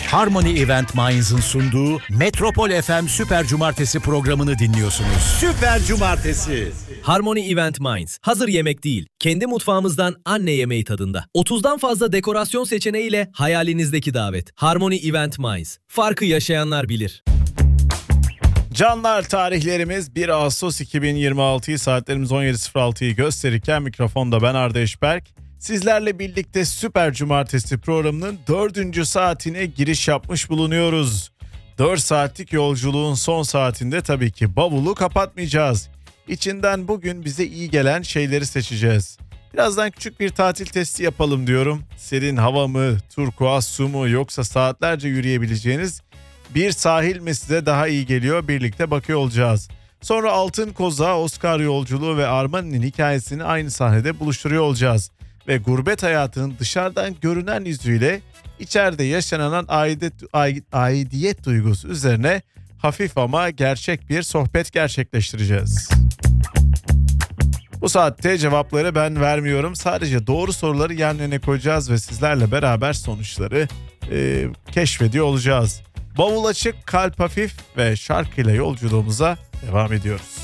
Harmony Event Minds'ın sunduğu Metropol FM Süper Cumartesi programını dinliyorsunuz. Süper Cumartesi. Harmony Event Minds. Hazır yemek değil. Kendi mutfağımızdan anne yemeği tadında. 30'dan fazla dekorasyon seçeneğiyle hayalinizdeki davet. Harmony Event Minds. Farkı yaşayanlar bilir. Canlar, tarihlerimiz 1 Ağustos 2026'yı, saatlerimiz 17.06'yı gösterirken mikrofonda ben Arda Eşberk. Sizlerle birlikte Süper Cumartesi programının 4. saatine giriş yapmış bulunuyoruz. 4 saatlik yolculuğun son saatinde tabii ki bavulu kapatmayacağız. İçinden bugün bize iyi gelen şeyleri seçeceğiz. Birazdan küçük bir tatil testi yapalım diyorum. Serin hava mı, turkuaz su mu, yoksa saatlerce yürüyebileceğiniz bir sahil mi size daha iyi geliyor? Birlikte bakıyor olacağız. Sonra Altın Koza, Oscar yolculuğu ve Armani'nin hikayesini aynı sahnede buluşturuyor olacağız. Ve gurbet hayatının dışarıdan görünen yüzüyle içeride yaşanan aidiyet duygusu üzerine hafif ama gerçek bir sohbet gerçekleştireceğiz. Bu saatte cevapları ben vermiyorum. Sadece doğru soruları yan yana koyacağız ve sizlerle beraber sonuçları keşfediyor olacağız. Bavul açık, kalp hafif ve şarkıyla yolculuğumuza devam ediyoruz.